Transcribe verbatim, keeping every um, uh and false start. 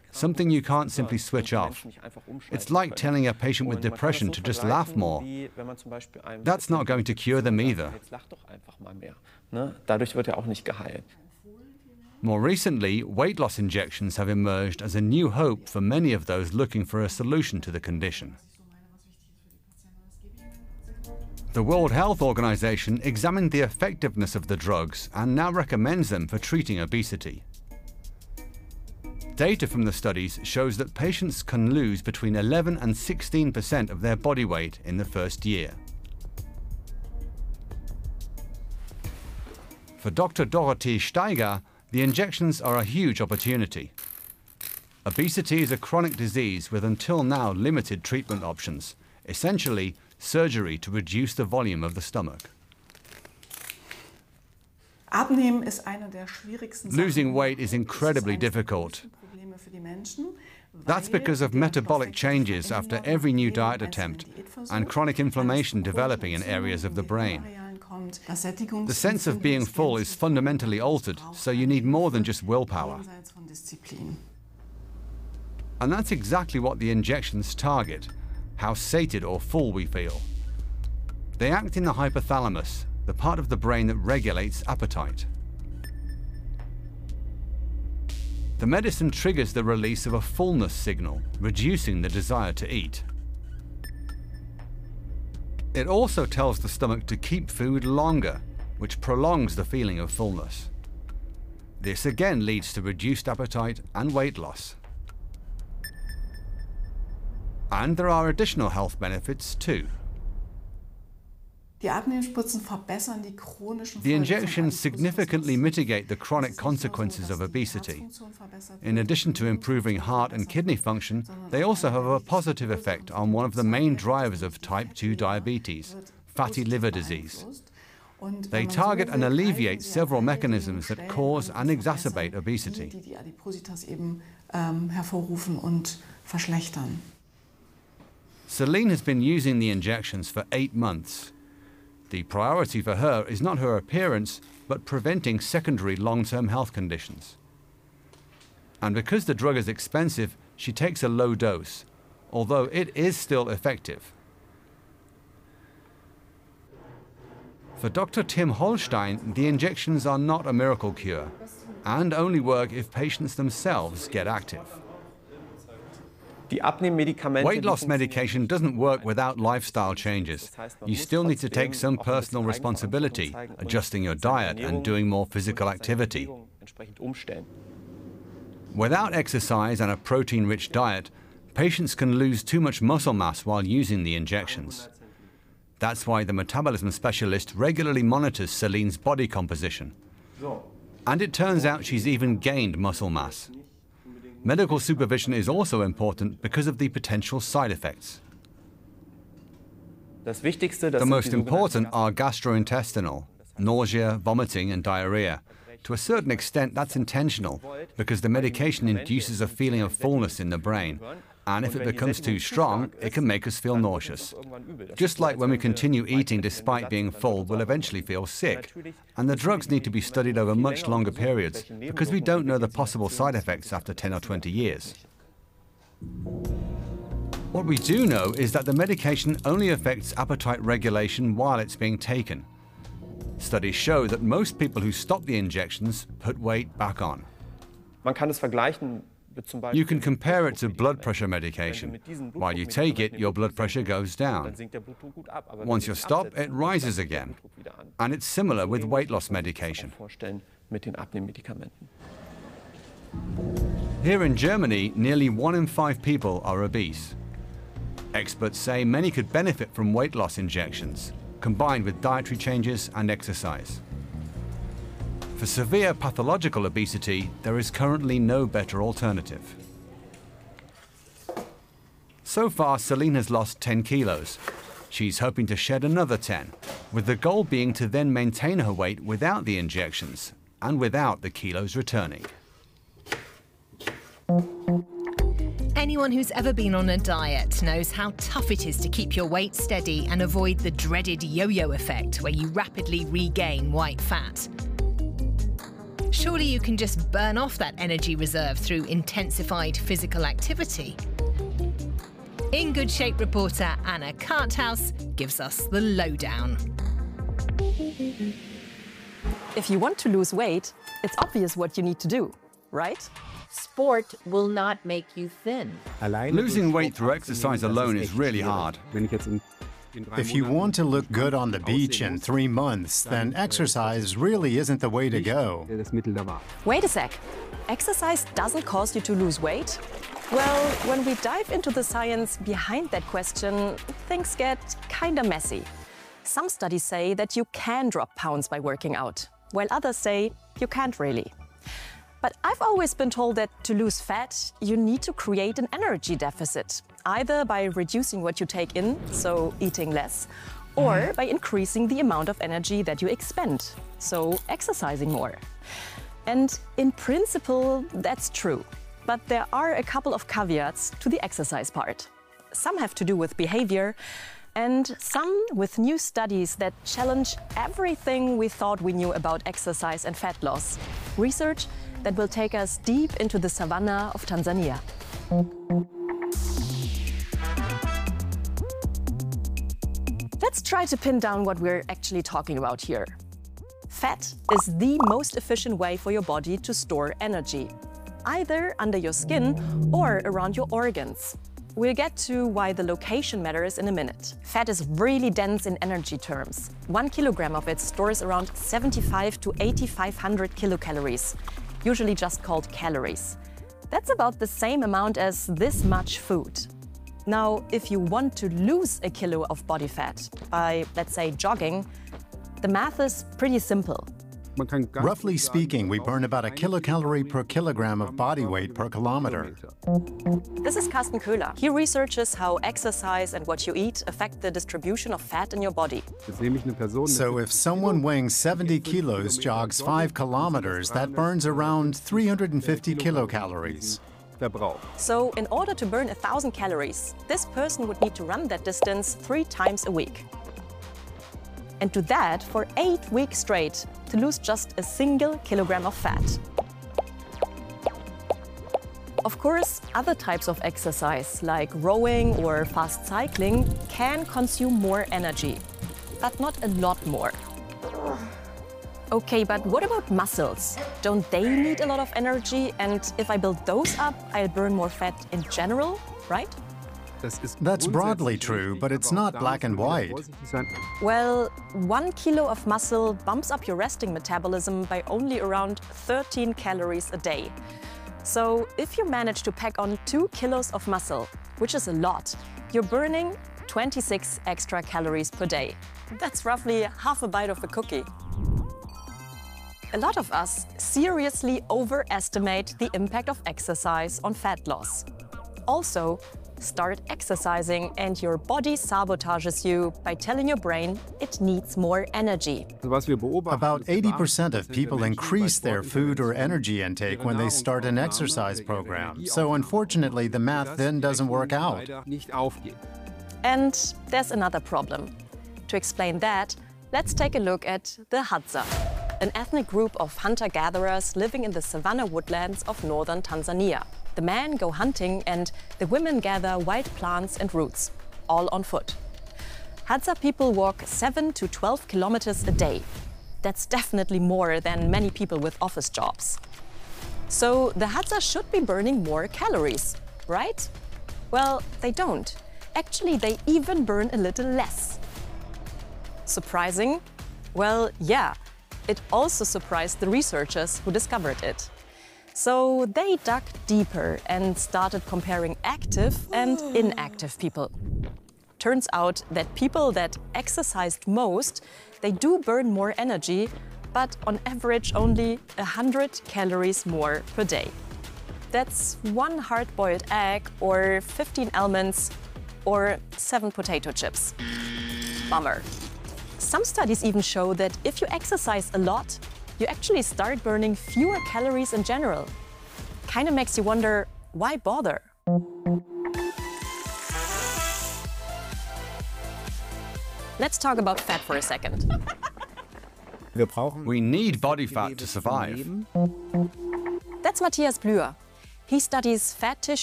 something you can't simply switch off. It's like telling a patient with depression to just laugh more. That's not going to cure them either. More recently, weight loss injections have emerged as a new hope for many of those looking for a solution to the condition. The World Health Organization examined the effectiveness of the drugs and now recommends them for treating obesity. Data from the studies shows that patients can lose between eleven and sixteen percent of their body weight in the first year. For Doctor Dorothee Steiger, the injections are a huge opportunity. Obesity is a chronic disease with until now limited treatment options, essentially surgery to reduce the volume of the stomach. Losing weight is incredibly difficult. That's because of metabolic changes after every new diet attempt and chronic inflammation developing in areas of the brain. The sense of being full is fundamentally altered, so you need more than just willpower. And that's exactly what the injections target: how sated or full we feel. They act in the hypothalamus, the part of the brain that regulates appetite. The medicine triggers the release of a fullness signal, reducing the desire to eat. It also tells the stomach to keep food longer, which prolongs the feeling of fullness. This again leads to reduced appetite and weight loss. And there are additional health benefits too. The injections significantly mitigate the chronic consequences of obesity. In addition to improving heart and kidney function, they also have a positive effect on one of the main drivers of type two diabetes, fatty liver disease. They target and alleviate several mechanisms that cause and exacerbate obesity. Celine has been using the injections for eight months. The priority for her is not her appearance, but preventing secondary long-term health conditions. And because the drug is expensive, she takes a low dose, although it is still effective. For Doctor Tim Holstein, the injections are not a miracle cure and only work if patients themselves get active. Weight loss medication doesn't work without lifestyle changes. You still need to take some personal responsibility, adjusting your diet and doing more physical activity. Without exercise and a protein-rich diet, patients can lose too much muscle mass while using the injections. That's why the metabolism specialist regularly monitors Celine's body composition. And it turns out she's even gained muscle mass. Medical supervision is also important because of the potential side effects. The most important are gastrointestinal, nausea, vomiting, and diarrhea. To a certain extent, that's intentional, because the medication induces a feeling of fullness in the brain, and if it becomes too strong, it can make us feel nauseous. Just like when we continue eating despite being full, we'll eventually feel sick. And the drugs need to be studied over much longer periods, because we don't know the possible side effects after ten or twenty years. What we do know is that the medication only affects appetite regulation while it's being taken. Studies show that most people who stop the injections put weight back on. You can compare it to blood pressure medication. While you take it, your blood pressure goes down. Once you stop, it rises again. And it's similar with weight loss medication. Here in Germany, nearly one in five people are obese. Experts say many could benefit from weight loss injections, combined with dietary changes and exercise. For severe pathological obesity, there is currently no better alternative. So far, Celine has lost ten kilos. She's hoping to shed another ten, with the goal being to then maintain her weight without the injections and without the kilos returning. Anyone who's ever been on a diet knows how tough it is to keep your weight steady and avoid the dreaded yo-yo effect, where you rapidly regain white fat. surely you can just burn off that energy reserve through intensified physical activity. In Good Shape reporter Anna Karthaus gives us the lowdown. If you want to lose weight, it's obvious what you need to do, right? Sport will not make you thin. Losing weight through exercise alone is really hard. If you want to look good on the beach in three months, then exercise really isn't the way to go. Wait a sec. Exercise doesn't cause you to lose weight? Well, when we dive into the science behind that question, things get kinda messy. Some studies say that you can drop pounds by working out, while others say you can't really. But I've always been told that to lose fat, you need to create an energy deficit, either by reducing what you take in, so eating less, or by increasing the amount of energy that you expend, so exercising more. And in principle, that's true. But there are a couple of caveats to the exercise part. Some have to do with behavior, and some with new studies that challenge everything we thought we knew about exercise and fat loss. Research that will take us deep into the savannah of Tanzania. Let's try to pin down what we're actually talking about here. Fat is the most efficient way for your body to store energy, either under your skin or around your organs. We'll get to why the location matters in a minute. Fat is really dense in energy terms. One kilogram of it stores around seventy-five to eighty-five hundred kilocalories, usually just called calories. That's about the same amount as this much food. Now, if you want to lose a kilo of body fat by, let's say, jogging, the math is pretty simple. Roughly speaking, we burn about a kilocalorie per kilogram of body weight per kilometer. This is Carsten Köhler. He researches how exercise and what you eat affect the distribution of fat in your body. So if someone weighing seventy kilos jogs five kilometers, that burns around three hundred fifty kilocalories. So in order to burn one thousand calories, this person would need to run that distance three times a week. And do that for eight weeks straight to lose just a single kilogram of fat. Of course, other types of exercise, like rowing or fast cycling, can consume more energy, but not a lot more. Okay, but what about muscles? Don't they need a lot of energy? And if I build those up, I'll burn more fat in general, right? That's broadly true, but it's not black and white. Well, one kilo of muscle bumps up your resting metabolism by only around thirteen calories a day. So if you manage to pack on two kilos of muscle, which is a lot, you're burning twenty-six extra calories per day. That's roughly half a bite of a cookie. A lot of us seriously overestimate the impact of exercise on fat loss. Also, start exercising and your body sabotages you by telling your brain it needs more energy. About eighty percent of people increase their food or energy intake when they start an exercise program. So unfortunately, the math then doesn't work out. And there's another problem. To explain that, let's take a look at the Hadza, an ethnic group of hunter-gatherers living in the savanna woodlands of northern Tanzania. The men go hunting and the women gather wild plants and roots, all on foot. Hadza people walk seven to twelve kilometers a day. That's definitely more than many people with office jobs. So the Hadza should be burning more calories, right? Well, they don't. Actually, they even burn a little less. Surprising? Well, yeah. It also surprised the researchers who discovered it. So they dug deeper and started comparing active and inactive people. Turns out that people that exercised most, they do burn more energy, but on average only one hundred calories more per day. That's one hard-boiled egg or fifteen almonds or seven potato chips. Bummer. Some studies even show that if you exercise a lot, you actually start burning fewer calories in general. Kinda makes you wonder, why bother? Let's talk about fat for a second. We need body fat to survive. That's Matthias Blüher. He studies fat tissue